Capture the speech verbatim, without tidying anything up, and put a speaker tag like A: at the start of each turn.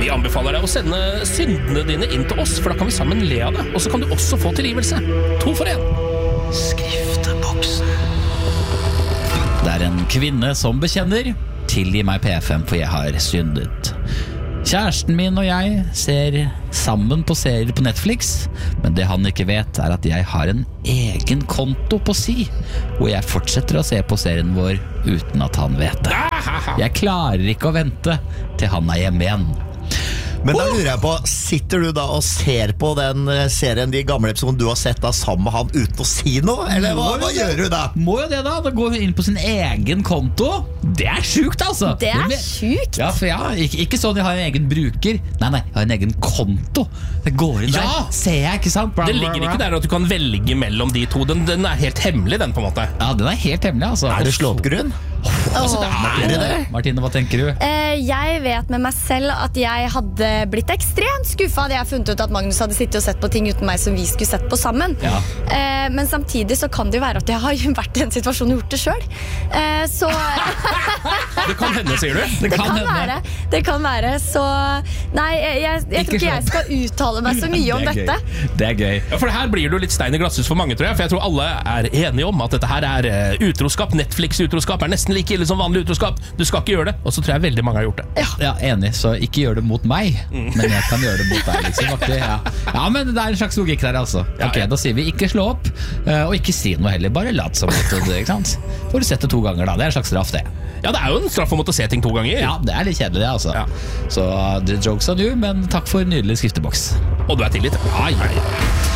A: Vi anbefaler deg å sende syndene dine inn til oss, for da kan vi sammen le av det. Og så kan du også få tilgivelse. To for en.
B: Skrifteboksen.
C: Det er en kvinne som bekjenner. Tilgi meg P F M, for jeg har syndet. Kjæresten min og jeg ser sammen på serier på Netflix, men det han ikke vet er at jeg har en egen konto på Si, hvor jeg fortsetter å se på serien vår uten at han vet det. Jeg klarer ikke å vente til han er hjemme igjen.
B: Men da lurer jeg på, sitter du da og ser på den serien, de gamle episodene du har sett da sammen med han uten å si noe? Eller hva, hva gjør du da?
C: Må jo det da, da går vi inn på sin egen konto. Det er sjukt altså.
D: Det er sjukt.
C: Ja, for ja, ikke, ikke sånn jeg har en egen bruker. Nei, nei, jeg har en egen konto. Det går inn der,
A: Ja.
C: ser jeg, ikke sant?
A: Det ligger ikke der at du kan velge mellom de to. Den, den er helt hemmelig, den på en måte.
C: Ja, den er helt hemmelig altså.
B: Er det slåoppgrunn?
A: Altså, det er det.
C: Martine, hva tenker du?
D: Eh, jeg vet med meg selv at jeg hadde blitt ekstremt skuffa hadde jeg funnet ut at Magnus hadde sittet og sett på ting uten meg som vi skulle sett på sammen.
C: Ja.
D: Eh, men samtidig så kan det jo være at jeg har vært i en situasjon og gjort det selv. Eh, så
A: Det kan hende, sier du?
D: det kan,
C: hende.
D: være. Det kan være. Så nei, jeg, jeg, jeg tror ikke jeg skal uttale meg så mye om
C: Det er
D: dette.
C: gøy. Det er gøy.
A: Ja, for her blir det jo litt stein i glasshus for mange, tror jeg. For jeg tror alle er enige om at dette her er uh, utroskap. Netflix-utroskap er nesten like ille som vanlig utroskap. Du skal ikke gjøre det. Og så tror jeg veldig mange har gjort det.
C: Ja, enig, så ikke gjør det mot meg, men jeg kan gjøre det mot deg liksom. Okay, ja. ja, men det er en slags logikk der altså. Ok, da sier vi ikke slå opp, uh, og ikke si noe heller, bare lat som at det, ikke sant? Får du sett det to ganger da, det er en slags straff det.
A: Ja, det er jo en straff å måtte se ting to ganger.
C: Ja, det er litt kjedelig det altså.
A: Ja.
C: Så the jokes on you, men takk for en nydelig skrifteboks.
A: Og du er tilgitt.
C: Ja, ja, ja.